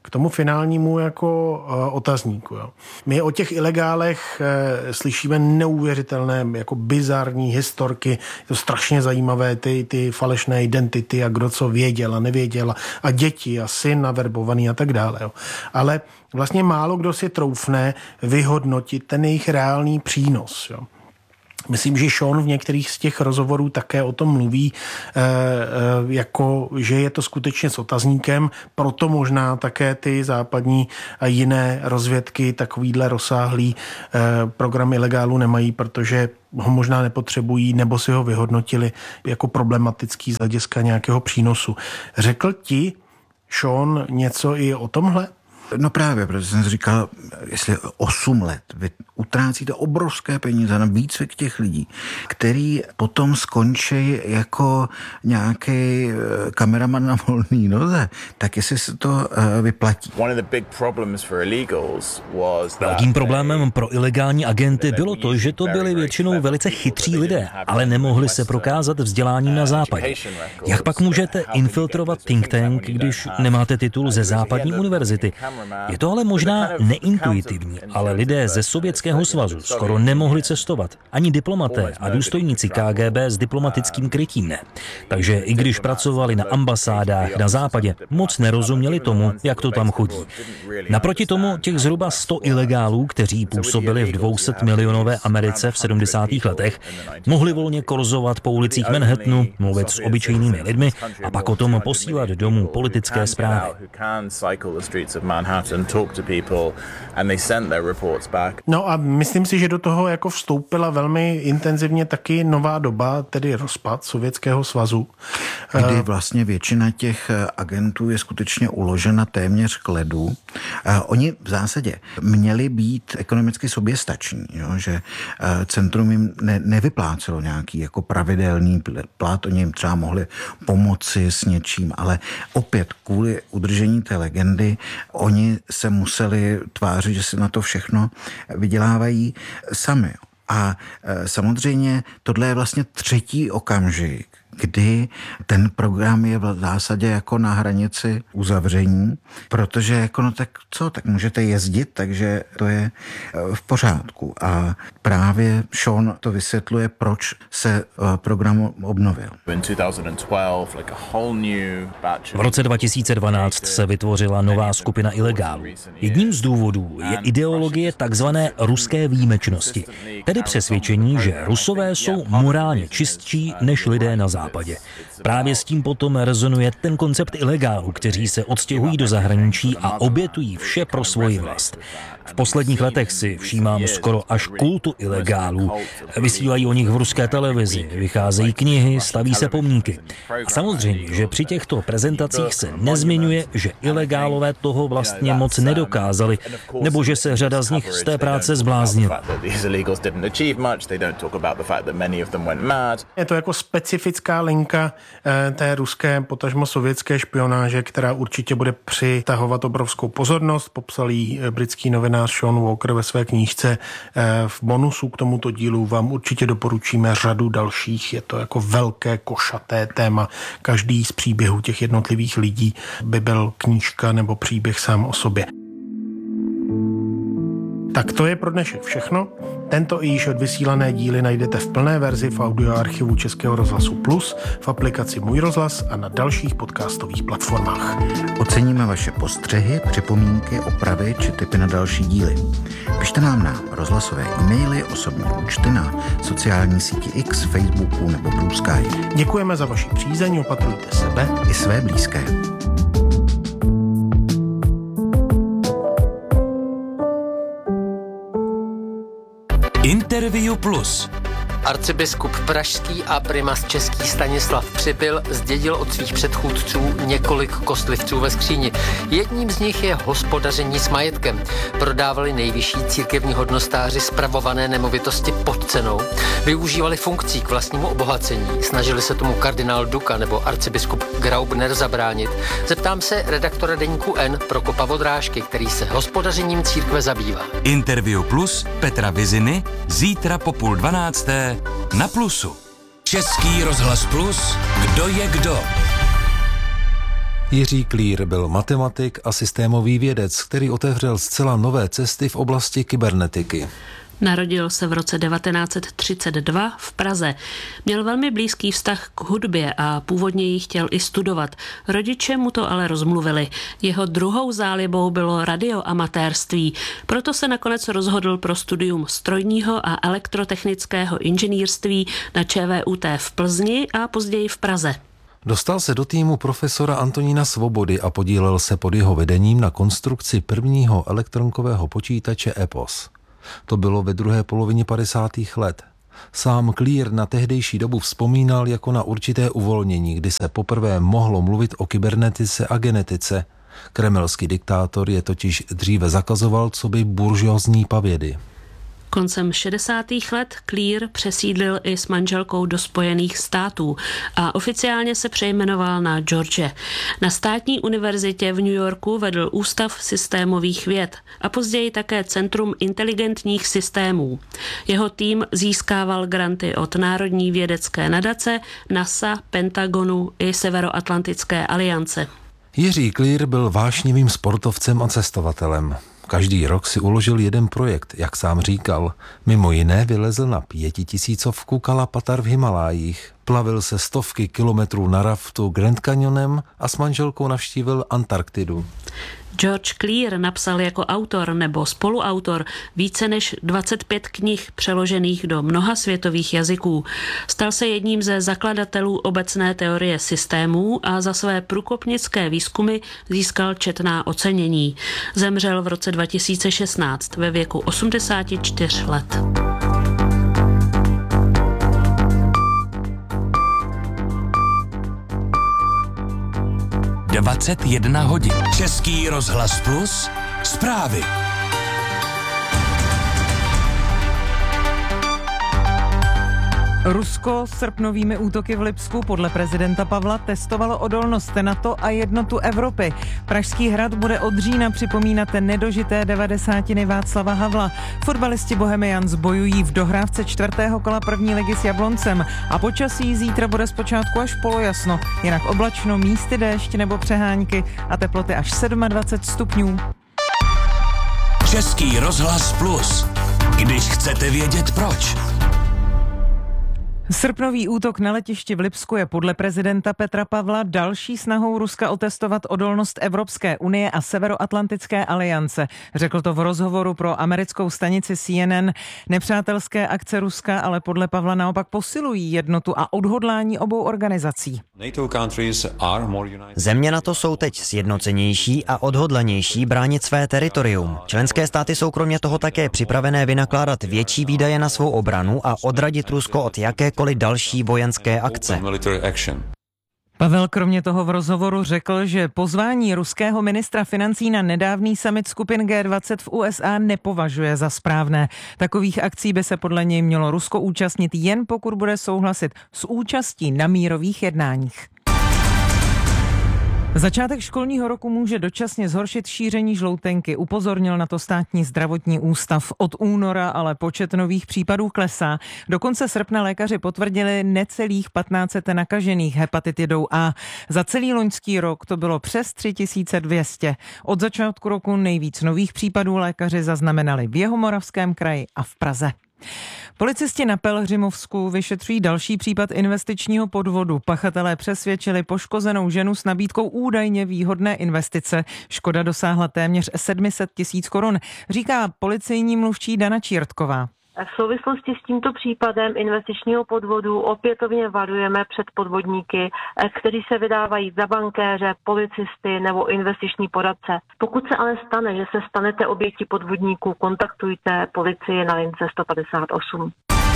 k tomu finálnímu jako otazníku. Jo. My o těch ilegálech slyšíme neuvěřitelné, jako bizarní historky, je to strašně zajímavé, ty falešné identity a kdo co věděl a nevěděl a děti a syn naverbovaný a tak dále. Jo. Ale vlastně málo kdo si troufne vyhodnotit ten jejich reálný přínos. Jo. Myslím, že Sean v některých z těch rozhovorů také o tom mluví, jako, že je to skutečně s otazníkem, proto možná také ty západní a jiné rozvědky takovýhle rozsáhlý program ilegálů nemají, protože ho možná nepotřebují nebo si ho vyhodnotili jako problematický z hlediska nějakého přínosu. Řekl ti Sean něco i o tomhle? No právě, protože jsem si říkal, jestli 8 let vy utrácíte obrovské peníze na výcvik těch lidí, který potom skončí jako nějaký kameraman na volný noze, tak jestli se to vyplatí. Velkým problémem pro ilegální agenty bylo to, že to byli většinou velice chytří lidé, ale nemohli se prokázat vzděláním na západě. Jak pak můžete infiltrovat think tank, když nemáte titul ze západní univerzity? Je to ale možná neintuitivní, ale lidé ze Sovětského svazu skoro nemohli cestovat. Ani diplomaté a důstojníci KGB s diplomatickým krytím ne. Takže i když pracovali na ambasádách na západě, moc nerozuměli tomu, jak to tam chodí. Naproti tomu těch zhruba 100 ilegálů, kteří působili v 200 milionové Americe v 70. letech, mohli volně korzovat po ulicích Manhattanu, mluvit s obyčejnými lidmi a pak o tom posílat domů politické zprávy. No a myslím si, že do toho jako vstoupila velmi intenzivně taky nová doba, tedy rozpad Sovětského svazu. Kdy vlastně většina těch agentů je skutečně uložena téměř k ledu. Oni v zásadě měli být ekonomicky soběstační, jo? Že centrum jim nevyplácelo nějaký jako pravidelný plat, oni jim třeba mohli pomoci s něčím, ale opět kvůli udržení té legendy oni se museli tvářit, že si na to všechno vydělávají sami. A samozřejmě tohle je vlastně třetí okamžik, kdy ten program je v zásadě jako na hranici uzavření, protože jako no tak co, tak můžete jezdit, takže to je v pořádku. A právě Sean to vysvětluje, proč se program obnovil. V roce 2012 se vytvořila nová skupina ilegálů. Jedním z důvodů je ideologie takzvané ruské výjimečnosti, tedy přesvědčení, že Rusové jsou morálně čistší než lidé na západě. Právě s tím potom rezonuje ten koncept ilegálů, kteří se odstěhují do zahraničí a obětují vše pro svoji vlast. V posledních letech si všímám skoro až kultu ilegálů. Vysílají o nich v ruské televizi, vycházejí knihy, staví se pomníky. A samozřejmě, že při těchto prezentacích se nezmiňuje, že ilegálové toho vlastně moc nedokázali, nebo že se řada z nich z té práce zbláznila. Je to jako specifická linka té ruské, potažmo sovětské špionáže, která určitě bude přitahovat obrovskou pozornost. Popsal jí britský novinář Sean Walker ve své knížce. V bonusu k tomuto dílu vám určitě doporučíme řadu dalších. Je to jako velké košaté téma. Každý z příběhů těch jednotlivých lidí by byl knížka nebo příběh sám o sobě. Tak to je pro dnešek všechno. Tento i již odvysílané díly najdete v plné verzi v audioarchivu Českého rozhlasu Plus, v aplikaci Můj rozhlas a na dalších podcastových platformách. Oceníme vaše postřehy, připomínky, opravy či tipy na další díly. Pište nám na rozhlasové e-maily, osobní účty na sociální síti X, Facebooku nebo Blue Sky. Děkujeme za vaši přízeň, opatrujte sebe i své blízké. Interview Plus. Arcibiskup pražský a primas český Stanislav Přibyl zdědil od svých předchůdců několik kostlivců ve skříni. Jedním z nich je hospodaření s majetkem. Prodávali nejvyšší církevní hodnostáři spravované nemovitosti pod cenou. Využívali funkcí k vlastnímu obohacení. Snažili se tomu kardinál Duka nebo arcibiskup Graubner zabránit. Zeptám se redaktora deníku N Prokopa Vodrážky, který se hospodařením církve zabývá. Interview Plus Petra Viziny zítra po 11:30 na Plusu. Český rozhlas Plus. Kdo je kdo? Jiří Klír byl matematik a systémový vědec, který otevřel zcela nové cesty v oblasti kybernetiky. Narodil se v roce 1932 v Praze. Měl velmi blízký vztah k hudbě a původně ji chtěl i studovat. Rodiče mu to ale rozmluvili. Jeho druhou zálibou bylo radioamatérství. Proto se nakonec rozhodl pro studium strojního a elektrotechnického inženýrství na ČVUT v Plzni a později v Praze. Dostal se do týmu profesora Antonína Svobody a podílel se pod jeho vedením na konstrukci prvního elektronkového počítače EPOS. To bylo ve druhé polovině 50. let. Sám Klír na tehdejší dobu vzpomínal jako na určité uvolnění, kdy se poprvé mohlo mluvit o kybernetice a genetice. Kremelský diktátor je totiž dříve zakazoval coby buržoazní pavědy. Koncem 60. let Klír přesídlil i s manželkou do Spojených států a oficiálně se přejmenoval na George. Na státní univerzitě v New Yorku vedl Ústav systémových věd a později také Centrum inteligentních systémů. Jeho tým získával granty od Národní vědecké nadace, NASA, Pentagonu i Severoatlantické aliance. Jiří Klír byl vášnivým sportovcem a cestovatelem. Každý rok si uložil jeden projekt, jak sám říkal. Mimo jiné vylezl na 5000 Kalapatar v Himalájích. Plavil se stovky kilometrů na raftu Grand Canyonem a s manželkou navštívil Antarktidu. George Klír napsal jako autor nebo spoluautor více než 25 knih přeložených do mnoha světových jazyků. Stal se jedním ze zakladatelů obecné teorie systémů a za své průkopnické výzkumy získal četná ocenění. Zemřel v roce 2016 ve věku 84 let. hodin. Český rozhlas Plus, zprávy. Rusko s srpnovými útoky v Lipsku podle prezidenta Pavla testovalo odolnost NATO a jednotu Evropy. Pražský hrad bude od října připomínat nedožité 90. Václava Havla. Fotbalisti Bohemians bojují v dohrávce 4. kola první ligy s Jabloncem a počasí zítra bude zpočátku až polojasno, jinak oblačno, místy déšť nebo přehánky a teploty až 27 stupňů. Český rozhlas Plus. Když chcete vědět proč. Srpnový útok na letišti v Lipsku je podle prezidenta Petra Pavla další snahou Ruska otestovat odolnost Evropské unie a Severoatlantické aliance. Řekl to v rozhovoru pro americkou stanici CNN. Nepřátelské akce Ruska ale podle Pavla naopak posilují jednotu a odhodlání obou organizací. Země NATO jsou teď sjednocenější a odhodlanější bránit své teritorium. Členské státy jsou kromě toho také připravené vynakládat větší výdaje na svou obranu a odradit Rusko od jakékoliv další vojenské akce. Pavel kromě toho v rozhovoru řekl, že pozvání ruského ministra financí na nedávný summit skupin G20 v USA nepovažuje za správné. Takových akcí by se podle něj mělo Rusko účastnit jen pokud bude souhlasit s účastí na mírových jednáních. Začátek školního roku může dočasně zhoršit šíření žloutenky, upozornil na to státní zdravotní ústav. Od února ale počet nových případů klesá. Do konce srpna lékaři potvrdili necelých 1500 nakažených hepatitidou A. Za celý loňský rok to bylo přes 3200. Od začátku roku nejvíc nových případů lékaři zaznamenali v Jihomoravském kraji a v Praze. Policisti na Pelhřimovsku vyšetřují další případ investičního podvodu. Pachatelé přesvědčili poškozenou ženu s nabídkou údajně výhodné investice. Škoda dosáhla téměř 700 000 korun, říká policejní mluvčí Dana Čírtková. V souvislosti s tímto případem investičního podvodu opětovně varujeme před podvodníky, kteří se vydávají za bankéře, policisty nebo investiční poradce. Pokud se ale stane, že se stanete obětí podvodníků, kontaktujte policii na lince 158.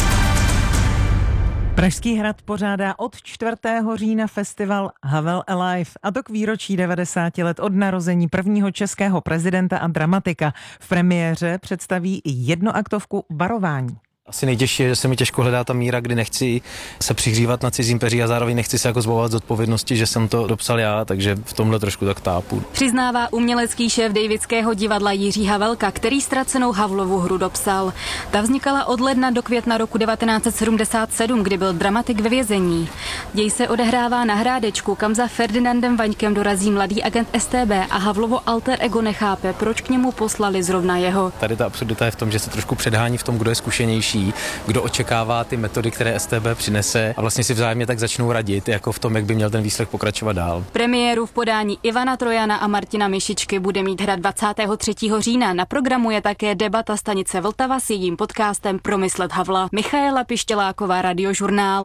Pražský hrad pořádá od 4. října festival Havel Alive, a to k výročí 90 let od narození prvního českého prezidenta a dramatika. V premiéře představí i jednoaktovku Varování. Asi nejtěžší je, že se mi těžko hledá ta míra, kdy nechci se přihřívat na cizím peří a zároveň nechci se jako zbavovat z odpovědnosti, že jsem to dopsal já, takže v tomhle trošku tak tápu. Přiznává umělecký šéf Davidského divadla Jiří Havelka, který ztracenou Havlovu hru dopsal. Ta vznikala od ledna do května roku 1977, kdy byl dramatik ve vězení. Děj se odehrává na Hrádečku, kam za Ferdinandem Vaňkem dorazí mladý agent StB a Havlovo alter ego nechápe, proč k němu poslali zrovna jeho. Tady ta absurdita je v tom, že se trošku předhání v tom, kdo je zkušenější, kdo očekává ty metody, které StB přinese a vlastně si vzájemně tak začnou radit, jako v tom, jak by měl ten výslech pokračovat dál. Premiéru v podání Ivana Trojana a Martina Mišičky bude mít hrad 23. října. Na programu je také debata stanice Vltava s jejím podcastem Promyslet Havla. Michaela Pištěláková, Radiožurnál.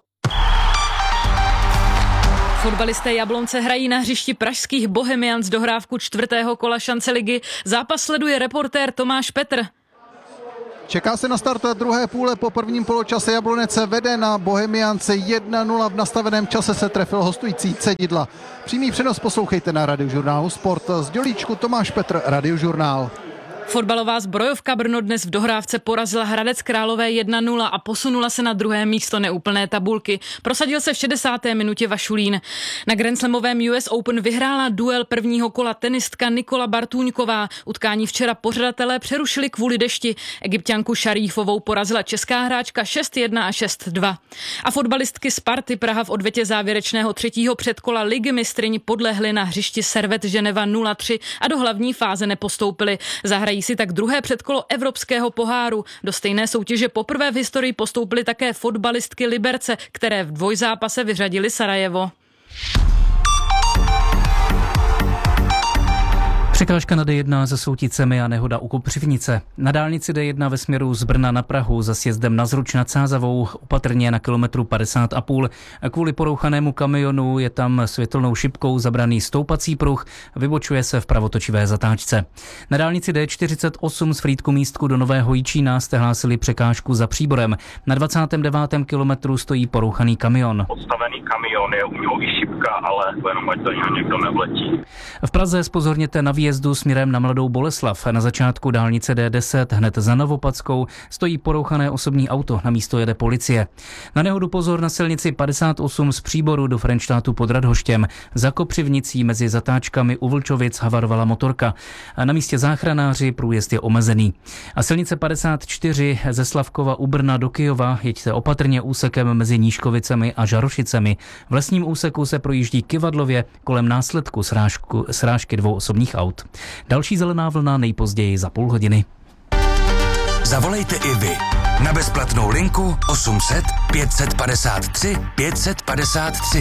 Fotbalisté Jablonce hrají na hřišti pražských Bohemians dohrávku 4. kola šance ligy. Zápas sleduje reportér Tomáš Petr. Čeká se na start druhé půle, po prvním poločase Jablonec vede na Bohemiance 1-0, v nastaveném čase se trefil hostující Cedidla. Přímý přenos poslouchejte na Radiožurnálu Sport. Z Dělíčku Tomáš Petr, Radiožurnál. Fotbalová Zbrojovka Brno dnes v dohrávce porazila Hradec Králové 1-0 a posunula se na druhé místo neúplné tabulky. Prosadil se v 60. minutě Vašulín. Na grandslamovém US Open vyhrála duel prvního kola tenistka Nikola Bartůňková. Utkání včera pořadatelé přerušili kvůli dešti. Egypťanku Šarífovou porazila česká hráčka 6-1 a 6-2. A fotbalistky Sparty Praha v odvětě závěrečného 3. předkola Ligy mistryň podlehly na hřišti Servet Ženeva 0-3 a do hlavní fáze nepostoupily. Zahrají si tak druhé předkolo Evropského poháru. Do stejné soutěže poprvé v historii postoupily také fotbalistky Liberce, které v dvojzápase vyřadily Sarajevo. Překážka na D1 se Souticemi a nehoda u Kopřivnice. Na dálnici D1 ve směru z Brna na Prahu za sjezdem na Zruč nad Sázavou opatrně na kilometru 50,5. Kvůli porouchanému kamionu je tam světelnou šipkou zabraný stoupací pruh, vybočuje se v pravotočivé zatáčce. Na dálnici D48 z Frýdku Místku do Nového Jičína jste hlásili překážku za Příborem. Na 29. kilometru stojí porouchaný kamion. Odstavený kamion, je u něho i šipka, ale jenom ať to někdo nevletí. V Praze zpozorněte na výjezdu směrem na Mladou Boleslav. Na začátku dálnice D10 hned za Novopadskou stojí porouchané osobní auto, na místo jede policie. Na nehodu pozor na silnici 58 z Příboru do Frenštátu pod Radhoštěm. Za Kopřivnicí mezi zatáčkami u Vlčovic havarovala motorka. A na místě záchranáři, průjezd je omezený. A silnice 54 ze Slavkova u Brna do Kyjova jeďte opatrně úsekem mezi Nížkovicemi a Žarošicemi. V lesním úseku se projíždí kyvadlově kolem následku srážky dvou osobních aut. Další zelená vlna nejpozději za půl hodiny. Zavolejte i vy na bezplatnou linku 800 553 553.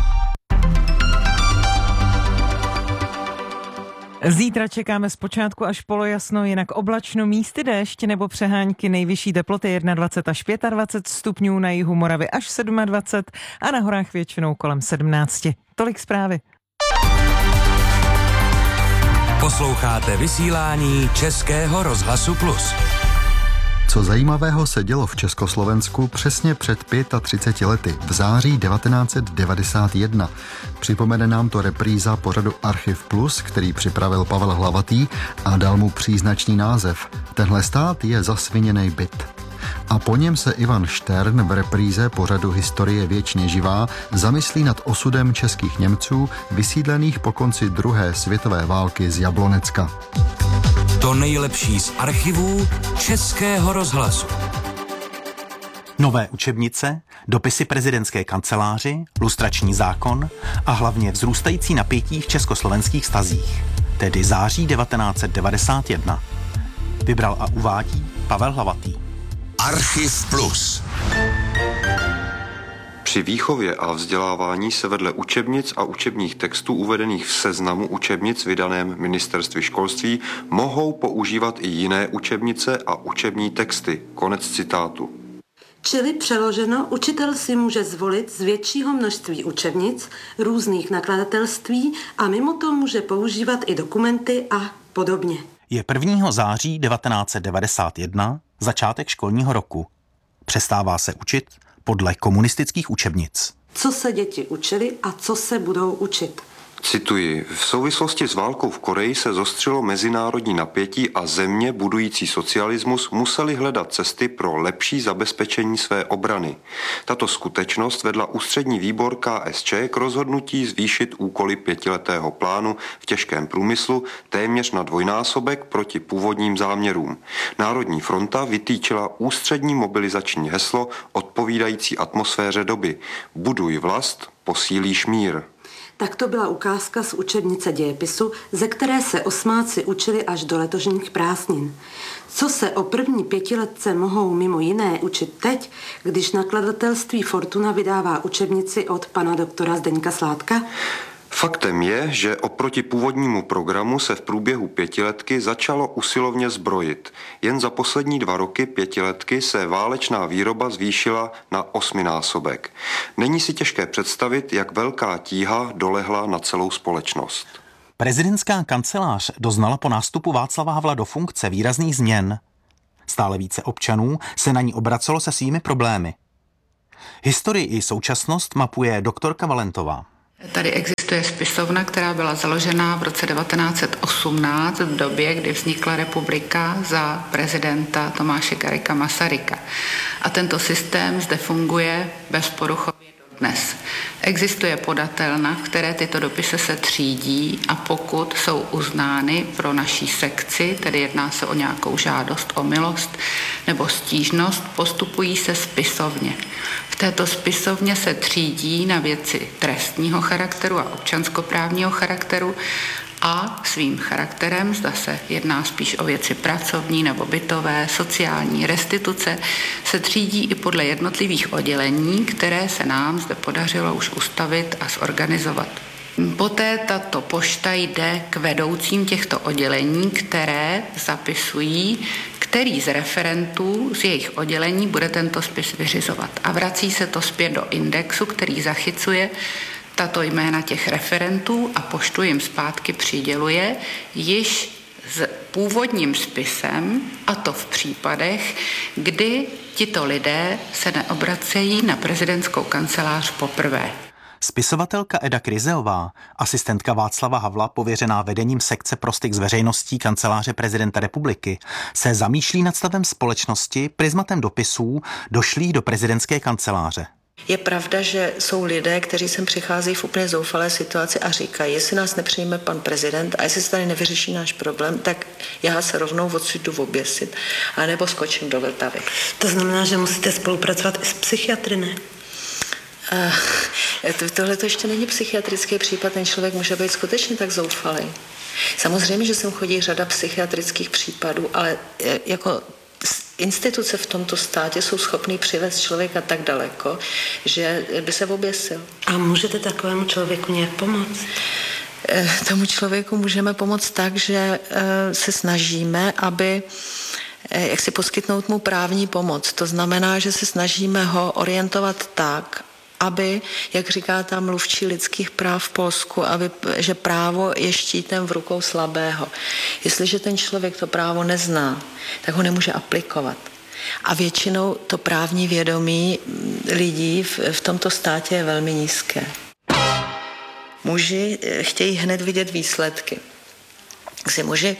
Zítra čekáme zpočátku až polojasno, jinak oblačno, místy déšť nebo přehánky, nejvyšší teploty 21 až 25 stupňů, na jihu Moravy až 27 a na horách většinou kolem 17. Tolik zprávy. Posloucháte vysílání Českého rozhlasu Plus. Co zajímavého se dělo v Československu přesně před 35 lety, v září 1991. Připomene nám to repríza pořadu Archiv Plus, který připravil Pavel Hlavatý a dal mu příznačný název. Tenhle stát je zasviněnej byt. A po něm se Ivan Štern v repríze pořadu Historie věčně živá zamyslí nad osudem českých Němců vysídlených po konci druhé světové války z Jablonecka. To nejlepší z archivů Českého rozhlasu. Nové učebnice, dopisy prezidentské kanceláři, lustrační zákon a hlavně vzrůstající napětí v československých vztazích, tedy září 1991. Vybral a uvádí Pavel Hlavatý. Archiv Plus. Při výchově a vzdělávání se vedle učebnic a učebních textů uvedených v seznamu učebnic vydaném Ministerství školství mohou používat i jiné učebnice a učební texty. Konec citátu. Čili přeloženo, učitel si může zvolit z většího množství učebnic, různých nakladatelství a mimo to může používat i dokumenty a podobně. Je 1. září 1991, začátek školního roku. Přestává se učit podle komunistických učebnic. Co se děti učili a co se budou učit? Cituji, v souvislosti s válkou v Koreji se zostřilo mezinárodní napětí a země budující socialismus musely hledat cesty pro lepší zabezpečení své obrany. Tato skutečnost vedla ústřední výbor KSČ k rozhodnutí zvýšit úkoly 5letého plánu v těžkém průmyslu téměř na dvojnásobek proti původním záměrům. Národní fronta vytýčila ústřední mobilizační heslo odpovídající atmosféře doby. Buduj vlast, posílíš mír. Tak to byla ukázka z učebnice dějepisu, ze které se osmáci učili až do letošních prázdnin. Co se o první pětiletce mohou mimo jiné učit teď, když nakladatelství Fortuna vydává učebnici od pana doktora Zdeňka Sládka? Faktem je, že oproti původnímu programu se v průběhu pětiletky začalo usilovně zbrojit. Jen za poslední 2 roky pětiletky se válečná výroba zvýšila na 8násobek. Není si těžké představit, jak velká tíha dolehla na celou společnost. Prezidentská kancelář doznala po nástupu Václava Havla do funkce výrazných změn. Stále více občanů se na ní obracelo se svými problémy. Historii i současnost mapuje doktorka Valentová. Tady existuje spisovna, která byla založena v roce 1918 v době, kdy vznikla republika za prezidenta Tomáše Garrigua Masaryka. A tento systém zde funguje bezporuchově dodnes. Existuje podatelna, v které tyto dopisy se třídí a pokud jsou uznány pro naší sekci, tedy jedná se o nějakou žádost o milost nebo stížnost, postupují se spisovně. V této spisovně se třídí na věci trestního charakteru a občanskoprávního charakteru a svým charakterem, zda se jedná spíš o věci pracovní nebo bytové, sociální, restituce, se třídí i podle jednotlivých oddělení, které se nám zde podařilo už ustavit a zorganizovat. Poté tato pošta jde k vedoucím těchto oddělení, které zapisují, který z referentů z jejich oddělení bude tento spis vyřizovat. A vrací se to zpět do indexu, který zachycuje tato jména těch referentů a poštu jim zpátky přiděluje již s původním spisem, a to v případech, kdy tito lidé se neobracejí na prezidentskou kancelář poprvé. Spisovatelka Eda Kryzeová, asistentka Václava Havla pověřená vedením sekce pro styk s veřejností kanceláře prezidenta republiky, se zamýšlí nad stavem společnosti prismatem dopisů došlých do prezidentské kanceláře. Je pravda, že jsou lidé, kteří sem přicházejí v úplně zoufalé situaci a říkají, jestli nás nepřijme pan prezident a jestli se tady nevyřeší náš problém, tak já se rovnou odsud jdu oběsit, anebo skočím do Vltavy. To znamená, že musíte spolupracovat i s psychiatry, ne? Tohle to ještě není psychiatrický případ, ten člověk může být skutečně tak zoufalý. Samozřejmě, že sem chodí řada psychiatrických případů, ale jako instituce v tomto státě jsou schopný přivést člověka tak daleko, že by se oběsil. A můžete takovému člověku nějak pomoct? Tomu člověku můžeme pomoct tak, že se snažíme, aby jak si poskytnout mu právní pomoc. To znamená, že se snažíme ho orientovat tak, aby, jak říká tam mluvčí lidských práv v Polsku, že právo je štítem v rukou slabého. Jestliže ten člověk to právo nezná, tak ho nemůže aplikovat. A většinou to právní vědomí lidí v tomto státě je velmi nízké. Muži chtějí hned vidět výsledky. Muži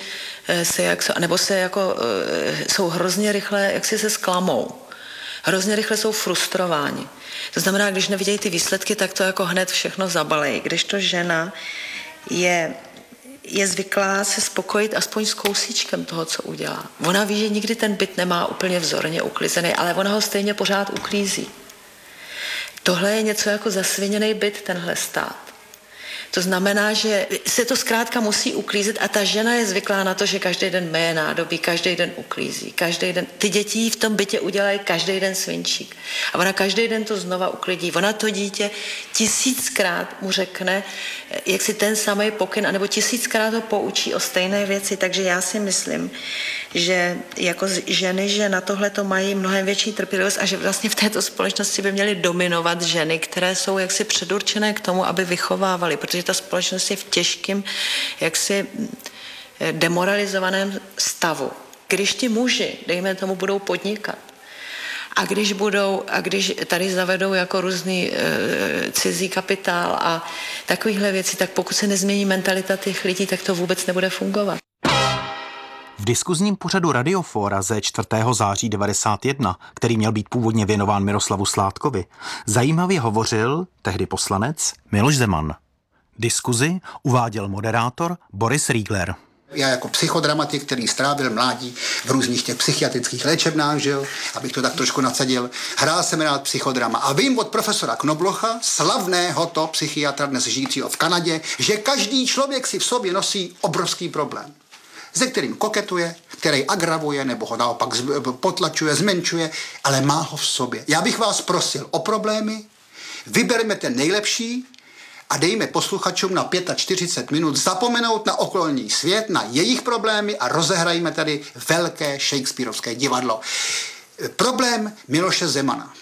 jsou hrozně rychle, jak si se zklamou. Hrozně rychle jsou frustrováni. To znamená, když nevidějí ty výsledky, tak to jako hned všechno zabalejí. Kdežto žena je zvyklá se spokojit aspoň s kousíčkem toho, co udělá. Ona ví, že nikdy ten byt nemá úplně vzorně uklizený, ale ona ho stejně pořád uklízí. Tohle je něco jako zasviněný byt, tenhle stát. To znamená, že se to zkrátka musí uklízet a ta žena je zvyklá na to, že každý den meje nádobí, každý den uklízí, každý den. Ty děti v tom bytě udělají každý den svinčík. A ona každý den to znova uklidí. Ona to dítě 1000krát mu řekne, jak si ten samý pokyn, anebo 1000krát ho poučí o stejné věci. Takže já si myslím, že jako ženy, že na tohle to mají mnohem větší trpělivost a že vlastně v této společnosti by měly dominovat ženy, které jsou jaksi předurčené k tomu, aby vychovávaly, protože ta společnost je v těžkém, jaksi demoralizovaném stavu. Když ti muži, dejme tomu, budou podnikat A když tady zavedou jako různý cizí kapitál a takovýhle věci, tak pokud se nezmění mentalita těch lidí, tak to vůbec nebude fungovat. V diskuzním pořadu Radiofóra ze 4. září 1991, který měl být původně věnován Miroslavu Sládkovi, zajímavě hovořil tehdy poslanec Miloš Zeman. Diskuzi uváděl moderátor Boris Riegler. Já jako psychodramatik, který strávil mládí v různých těch psychiatrických léčebnách, že jo, abych to tak trošku nadsadil, hrál jsem rád psychodrama. A vím od profesora Knoblocha, slavného to psychiatra dnes žijícího v Kanadě, že každý člověk si v sobě nosí obrovský problém, se kterým koketuje, který agravuje nebo ho naopak potlačuje, zmenšuje, ale má ho v sobě. Já bych vás prosil o problémy, vybereme ten nejlepší a dejme posluchačům na 45 minut zapomenout na okolní svět, na jejich problémy a rozehrajme tady velké shakespearovské divadlo. Problém Miloše Zemana.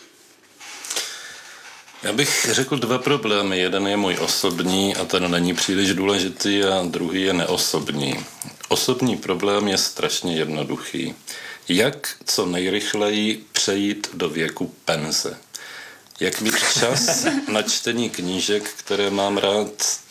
Já bych řekl 2 problémy. Jeden je můj osobní a ten není příliš důležitý a druhý je neosobní. Osobní problém je strašně jednoduchý. Jak co nejrychleji přejít do věku penze? Jak mít čas na čtení knížek, které mám rád